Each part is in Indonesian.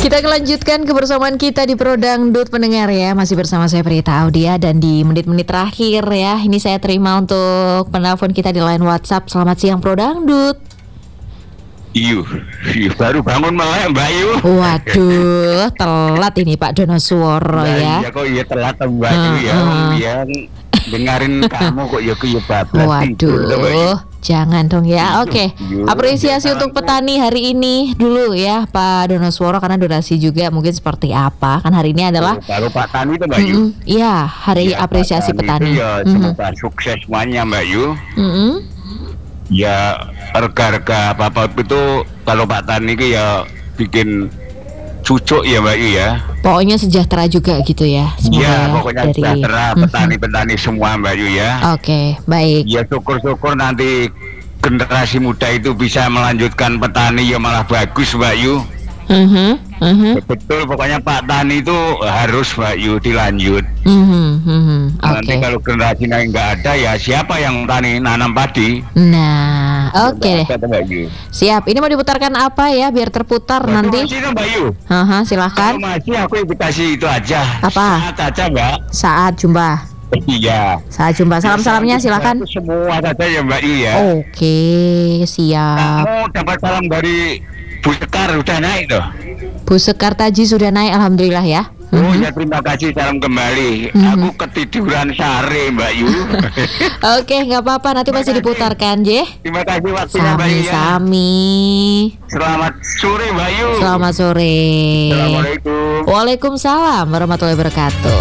Kita lanjutkan kebersamaan kita di Pro Dangdut pendengar ya. Masih bersama saya Prita Audia dan di menit-menit terakhir ya. Ini saya terima untuk penelpon kita di line WhatsApp. Selamat siang Pro Dangdut. Baru bangun malah Mbak Yu. Waduh, telat ini Pak Donosworo ya. Iya kok iya telat Mbak Yu ya. Yang dengerin kamu kok ya bablas. Waduh, jangan dong ya. Oke, apresiasi untuk petani hari ini dulu ya Pak Donosworo, karena durasi juga mungkin seperti apa. Kan hari ini adalah baru Pak Tani itu Mbak Yu. Iya, hari ya, apresiasi petani. Ya, semoga sukses semuanya Mbak Yu. Ya, harga-harga apa-apa itu kalau Pak Tani itu ya bikin cucuk ya Mbak Yu ya. Pokoknya sejahtera juga gitu ya. Semoga ya pokoknya dari sejahtera petani-petani semua Mbak Yu ya. Oke, baik. Ya syukur-syukur nanti generasi muda itu bisa melanjutkan petani ya malah bagus Mbak Yu. Betul, pokoknya Pak Tani itu harus Mbak Yu dilanjut. Nanti kalau generasinya nggak ada ya siapa yang tani nanam padi? Nah, oke. Siap. Ini mau diputarkan apa ya biar terputar nanti? Masih Mbak Yu. Silahkan. Masih aku invitasi itu aja. Apa? Saat aja Mbak. Saat jumpa. Iya. Saat jumpa. Salam-salamnya silakan. Semua saja ya Mbak Yu ya. Oke, siap. Kamu dapat salam dari Bu Sekar udah naik tuh. Bu Sekar Taji sudah naik, alhamdulillah ya. Oh ya, terima kasih, salam kembali. Aku ketiduran sare Mbak Yu. Oke, nggak apa-apa, nanti masih diputarkan je. Terima kasih waktunya Mbak Yu. Sami. Selamat sore Mbak Yu. Selamat sore. Assalamualaikum. Waalaikumsalam warahmatullahi wabarakatuh.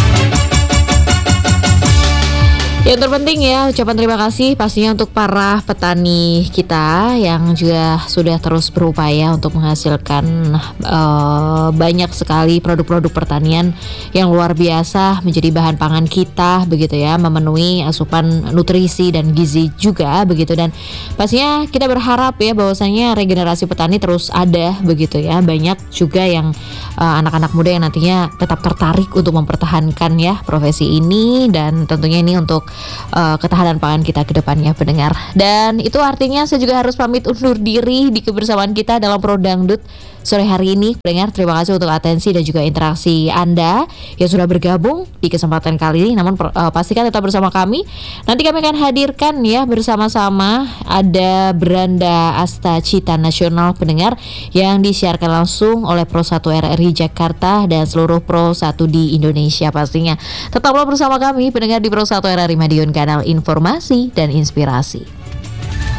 Yang terpenting ya, ucapan terima kasih pastinya untuk para petani kita yang juga sudah terus berupaya untuk menghasilkan banyak sekali produk-produk pertanian yang luar biasa menjadi bahan pangan kita begitu ya, memenuhi asupan nutrisi dan gizi juga begitu. Dan pastinya kita berharap ya bahwasanya regenerasi petani terus ada begitu ya. Banyak juga yang anak-anak muda yang nantinya tetap tertarik untuk mempertahankan ya profesi ini, dan tentunya ini untuk ketahanan pangan kita ke depannya pendengar. Dan itu artinya saya juga harus pamit undur diri di kebersamaan kita dalam Pro Dangdut sore hari ini pendengar. Terima kasih untuk atensi dan juga interaksi Anda yang sudah bergabung di kesempatan kali ini. Namun pastikan tetap bersama kami. Nanti kami akan hadirkan ya bersama-sama ada Beranda Asta Cita Nasional pendengar yang disiarkan langsung oleh Pro 1 RRI Jakarta dan seluruh Pro 1 di Indonesia pastinya. Tetaplah bersama kami pendengar di Pro 1 RRI Madiun, kanal informasi dan inspirasi.